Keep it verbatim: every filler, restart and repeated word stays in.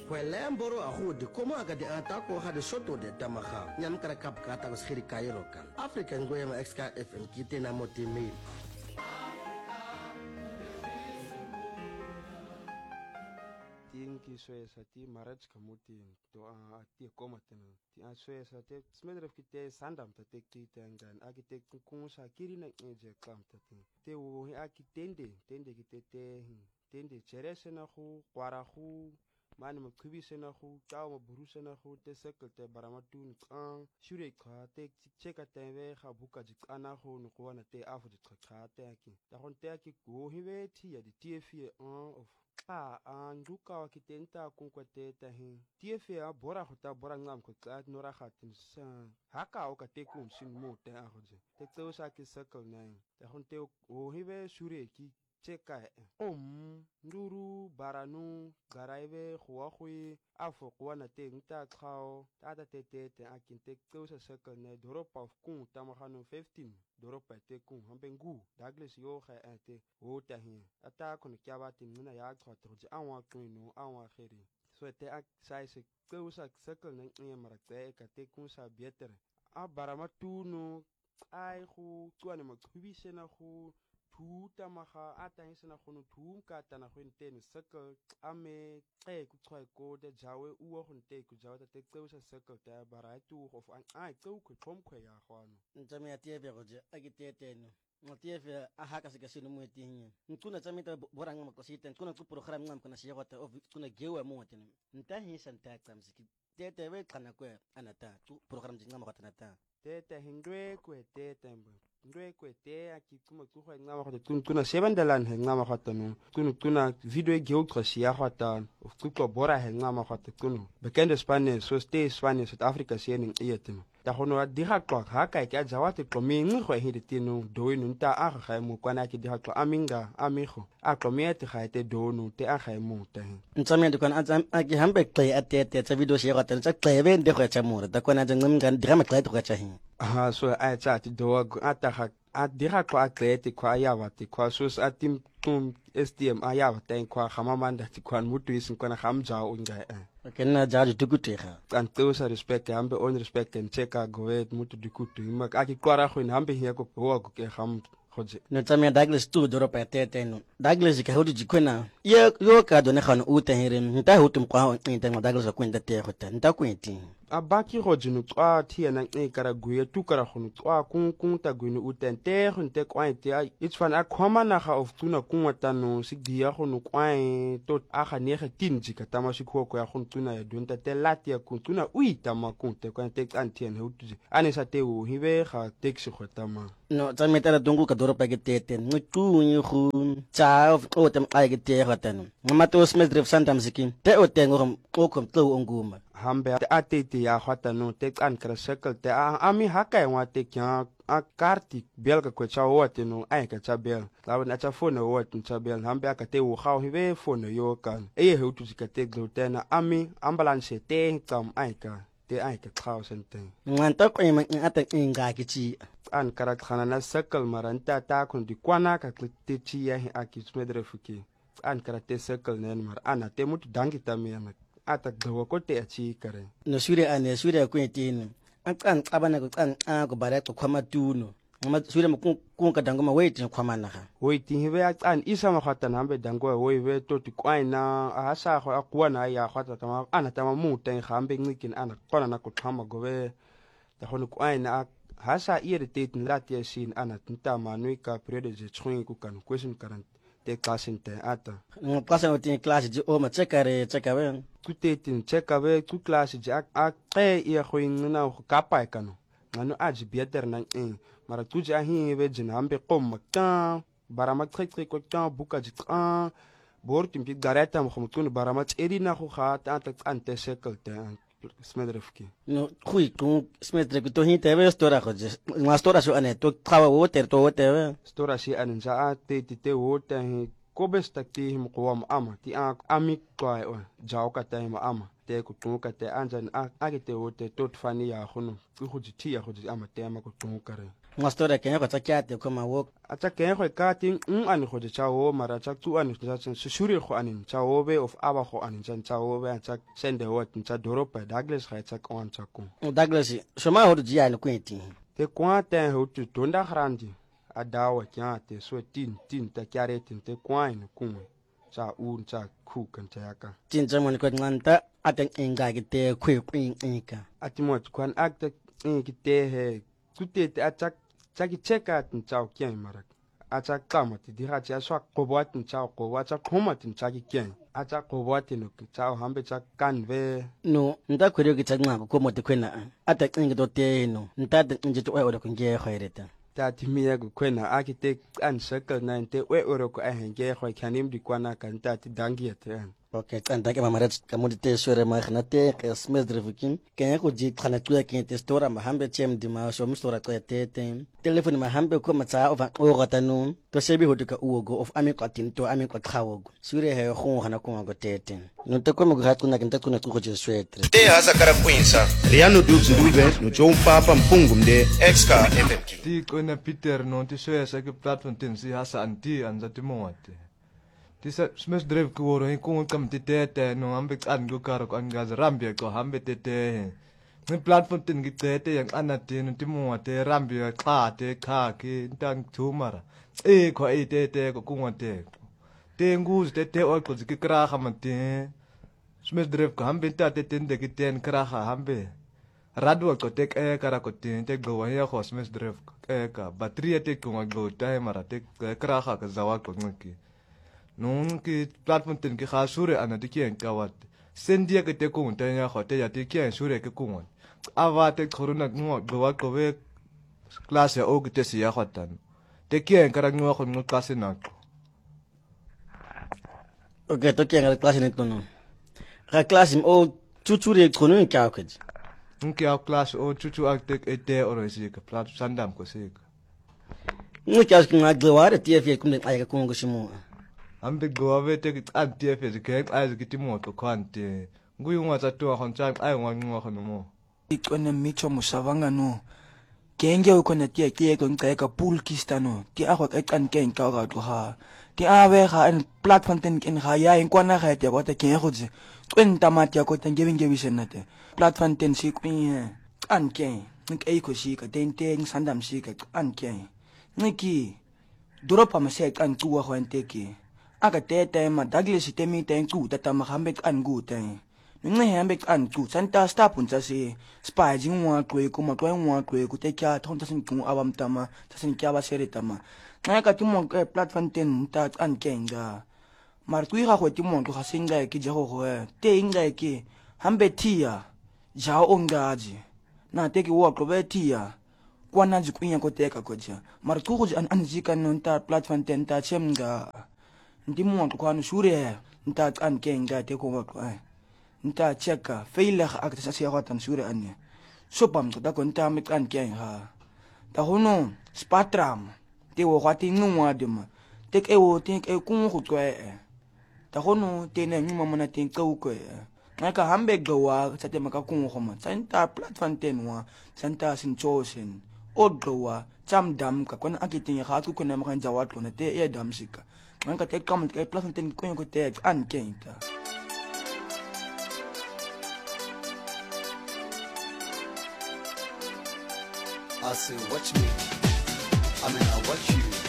Kwelemboro ahudi como aga de atako ha de soto de tamaha. Nyam kara kap kata ko schiri kairo kan. African goyama X K F M kite na moti mail. Ki soesa ti maraj kamuti to a ti komaten ti a soesa te smedref ki te sandam ta te ki tengan architect kun sa kiri na eje kam ta te te wo a ki tende tende ki te te tende cherese na khu kwara khu mani ma kubi se na khu taw ma buru se na khu te sekkel te baramatu ni kan shure ka te cheka te ve kha buka ji kana khu no ko na te afu ji kha te ki ta hon te ki go hiwe ti ya di T F on of Ah, anduka wa kitenta kunkwa teta hin. Tiefe a bora hota bora ngam ko tlat nora khatin sa. Haka o ka tekum sin mo te a hoje. Te tso sa ki circle nai. Te honte o hive shure ki cheka e. Om nduru baranu garaive khwa khwi afo kwa na te nta khao. Tata te te te akin te tso sa circle nai doropa of kun tamahano fifteen. Doropa te kun hambengu. Douglas yo kha ate o ta hin. Ata kono kyabati nina ya khwa toji anwa kwino anwa khiri so te ak sai se kusa circle na ngi mara te ka te kusa better a barama tunu ai khu tuane ma kubi sena khu tuta maha ata sena khu tum ka tana khu ten circle ame e ku tsai ko de jawe uwo khu te ku jawe te kusa circle te bara tu of an ai ku ku tom khu ya khwano Ntame ya tie begoje agitete no. Motieve a haka se kasino muetinha. Nkuna tsamita boranga makosita, nkuna ku program ngam kana siya wata of kuna gewa mo watin. Nta hi santa klamsiki. Tete we kana kwe anata tu program jinga makata nata. Tete hindwe kwe tete mbo. Ndwe kwe te aki kuma kuwa ngama khata kun kuna seven dalan he ngama khata no. Kun kuna video geo krasiya khata of kuko bora he ngama khata kuno. Bekende Spanish so stay Spanish South Africa siening iyetino. Ta hono adiha kwa haka ki ajawati klomi ngho hidi tinu do nu ta a ga mu kwana ki diha klo aminga amigo a klomi te ga te do nu te a ga mu te Ntame de kan azam agi hambe kle atete tsa video share ta tsa kleve de kwa chamura ta kwana ngam ngan drama kle to kwa chahi aha so a tsa ti do ata ga a diha kwa atleti kwa yawati kwa sus atim tum S D M ayawa ten kwa khamamanda ti kwa mutu isin kwa khamja unga kenna jaaju tukutega kantosa respect hambe on respect en cheka goet mutu dikutu imak aki kwara khu hambe hiya ko ho ko ke kham khoje no tsamia Douglas tu doro pa tete no Douglas ka hodu jikwena ye yo ka done khana uta hirin nta hutum kwa nta Douglas ko nta te khota nta kwenti abaki khoje no twa thia na ngi kara guye tu kara khunu twa kun kun ta guinu utente khunte kwaite it's fan a khoma na ga of tuna kunwata no sigdia khunu kwai to a ga ne ga tinji ka tama sikhoko ya khunu tuna ya dunta te latia kun tuna uita ma kunte kwante antien hutu ane sa te u hiwe ga teksi khotama no tsamia tara dungu ka doro pa ke tete no tu ni khu cha of o tem ai ke te khota no mama to smes drif santam sikin te o tengo o kom tlo onguma hambe atete ya khata no te kan kra circle te ami haka wa te kya a karti belga ko cha wote no ai ka cha bel la na cha phone wote cha bel hambe ka te u khaw hiwe phone yo kan e he utu ka te glutena ami ambulance te kam ai ka te ai ka khaw sente nganta ko ima ata inga kichi an kara khana na circle maranta ta kun di kwana ka te chi ya aki smedre fuki an kara te circle nen mar ana te mutu dangi tamena ata dawo ko te achi kare no sure ane sure ko etini an abana ko an a ko bare ko khama tuno ma sure mo kun ka dango ma wait khama na ga wait hiwe an isa ma khata na be dango we we to ti kwaina a sa kho akwa na ya khata tama ana tama mu te khambe ngikin ana kona na ko khama go we ta hono kwaina hasa irritate lati sin ana tama no ka period je tshwing ku kan question karant te klasinte ata no klasa no tin klase ji o ma chekare chekawe kutetin chekawe ku klase ji a ke ia khoin na ka pa kanu ngano aji beter na en mara tuji a hin be jina ambe qom ta barama trek trek ko ta buka ji ta bortim bi gareta mo khumtun barama tseri na khu kha ta ta ante sekel te smedrefki no khui ku smedrefki to hin te be stora ko je ma stora so ane to trawa woter to woter stora si an za te te woter ko besta ti him qawam ama ti a ami kwai o jaw ka ta him ama te ku tu ka te anjan a a te woter tot fani ya khunu ku khu ji ti ya khu ji ama te ama ku tu kare Ngostora kenya kwa tsakyate koma wok. Acha keng khoi ka ting un an kho cha wo mara cha tu an cha chen shuri kho anin cha wo be of aba kho anin chan cha wo be cha sende wat cha doropa Douglas kha cha kon cha kon. Douglas shoma hodu jiya ni kwenti. Te kwa ten ho tu tonda grandi adawa kya te so tin tin ta kyare tin te kwa ni kun cha un cha khu kan cha yaka. Tin cha mon ko nganta ateng enga gite khwe kwin enka. Atimot kwan akta ngite he kute te acha Chaki cheka tin chao kien marak. Acha kama ti diha cha swa kobwa tin chao kobwa cha khoma tin chaki kien. Acha kobwa tin chao hambe cha kanve. No, nda kwere ki tsanga ko mo te kwena. Ata ngi do te no. Nta de ngi to oyo ko nge khaireta. Ta ti miya go kwena architect an circle na te we oro ko ahen ge khoi kanim di kwana kan ta ti dangi te an. Okay, tanda ke mamaret kamudi te sore ma khnate ke smes drifukin. Kenya ko ji khana tuya ke te stora ma hambe chem di ma so mstora ko te te. Telephone ma hambe ko matsa over o gata no. To sebi hoduka uogo of ami ko tin to ami ko thawogo. Sure he go khana ko go te te. No te ko mo ga kuna ke ntakuna ko je swetre. Te haza kara kwinsa. Riano dubs ruben no jom papa mpungum de exka F M Q. Ti ko na Peter no ti so esa ke platform tin si hasa anti anza ti moate. Tisa smes drive ko woro hin kung kam ti tete no ambe an go karo an gaz rambia ko hambe tete ni platform tin gi tete yang anati no ti mo te rambia kha te kha ki tang thumara e ko e tete ko kung te te ngu tete o ko ki kra khamate smes drive ko hambe ta tete de ki ten kra kha hambe radu ko tek e kara ko tin te go ya ko smes drive e ka battery te ko go timer te kra kha ka zawa ko ngki nun ki platform tin ki kha sure ana ti kien kawat sendia ke te kun te ya khote ya ti kien sure ke kun ava te corona ngo gowa ko we class ya o ki te si ya khotan te kien kara ngo ko ngo class na ko. Okay, to kien class ni tono. Ka class im o chuchure kono in ka khaji. Nki a class o chuchu ak te te oro si ka plat sandam ko si ka. Ngi ka skin agware T F kum ne ay ka kongo shimu. Ambe go ave te ki anti F Z ke ay ki ti mo to kwante ngui ngwa tsa to khon tsa ay ngwa ngwa khono mo ikona micho musavanga no kenge u kona tie ke ko nka ka pool kistano ti a go ka kan ke nka ga to ha ti ave ga en platform ten in ga ya en kwana ga te go te ke go tse kwenta mati ko te ngebe ngebe senate platform ten si kwin an ke nka e ko si ka ten ten sandam si ka an ke niki dropa ma se kan tu wa ente ke aga tete ma Douglas te mi ten ku tata ma hambe an gu ten nne hambe an ku santa sta punta si spa jing wa kwe ku ma kwe wa kwe ku te kya thon ta sin ku awam tama ta sin kya ba sere tama na ka ti mo ke platform ten ta an kenga mar ku ga go ti mo to ga singa ke je go go te inga ke hambe tia ja ongaji na te ke wa ko be tia kwana ji kunya ko te ka ko ja mar ku go an an ji kan non ta platform ten ta chemga ndi mo ko an shure nta an kenga te ko ko nta cheka feile ga akta sa sia tan shure an so pam ko da ko nta me kan kenga ta hono spatram te wo ga ti ngwa de ma te ke wo te ke ku go ko e ta hono te ne ngwa mo na te ko ko e na ka hambe go wa sa te maka ku go ma santa platform ten wa santa sin chosen od go wa cham dam ka kon akitin ga ku ko na ma kan jawat lo na te e dam sika man ka te kam te platform ten ko ko te an kenta I said, what you mean? I mean, I what you